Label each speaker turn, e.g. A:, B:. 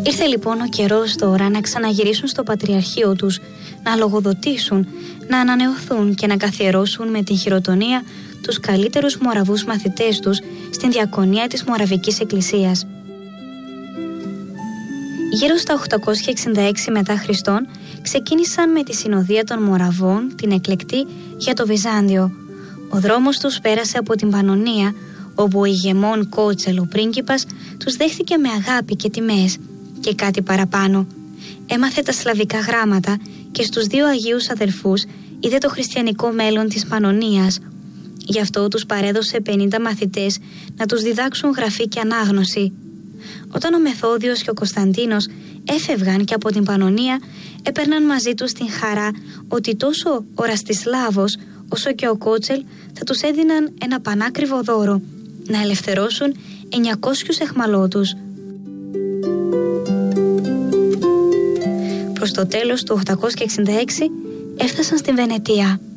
A: Ήρθε λοιπόν ο καιρός τώρα να ξαναγυρίσουν στο πατριαρχείο τους, να λογοδοτήσουν, να ανανεωθούν και να καθιερώσουν με την χειροτονία τους καλύτερους Μοραβούς μαθητές τους στην διακονία της Μοραβικής Εκκλησίας. Γύρω στα 866 μετά Χριστόν ξεκίνησαν με τη συνοδεία των Μοραβών την εκλεκτή για το Βυζάντιο. Ο δρόμος τους πέρασε από την Παννωνία, όπου ο ηγεμόν Κότσελ, ο πρίγκιπας, τους δέχθηκε με αγάπη και τιμές και κάτι παραπάνω. Έμαθε τα σλαβικά γράμματα και στους δύο Αγίους αδελφούς είδε το χριστιανικό μέλλον της Παννωνίας. Γι' αυτό τους παρέδωσε 50 μαθητές να τους διδάξουν γραφή και ανάγνωση. Όταν ο Μεθόδιος και ο Κωνσταντίνος έφευγαν και από την Παννωνία, έπαιρναν μαζί τους την χαρά ότι τόσο ο Ραστισλάβος όσο και ο Κότσελ θα τους έδιναν ένα πανάκριβο δώρο, να ελευθερώσουν 900 αιχμαλώτους. Προς το τέλος του 866 έφτασαν στην Βενετία.